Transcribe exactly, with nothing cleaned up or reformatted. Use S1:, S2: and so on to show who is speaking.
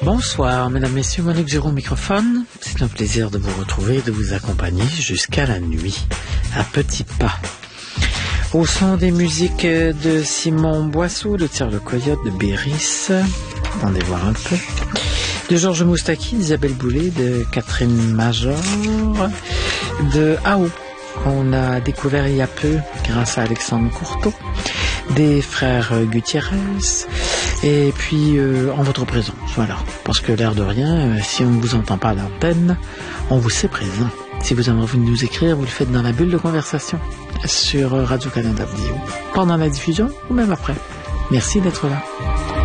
S1: Bonsoir, mesdames, messieurs, Monique Giraud au microphone. C'est un plaisir de vous retrouver et de vous accompagner jusqu'à la nuit, à petits pas. Au son des musiques de Simon Boisseau, de Tire le Coyote, de Béris, attendez voir un peu, de Georges Moustaki, d'Isabelle Boulay, de Catherine Major, de Ao, qu'on a découvert il y a peu grâce à Alexandre Courteau, des frères Gutiérrez, et puis euh, en votre présence, voilà. Parce que l'air de rien, euh, si on ne vous entend pas à l'antenne, on vous sait présent. Si vous avez envie de nous écrire, vous le faites dans la bulle de conversation sur Radio-Canada Vidéo, pendant la diffusion ou même après. Merci d'être là.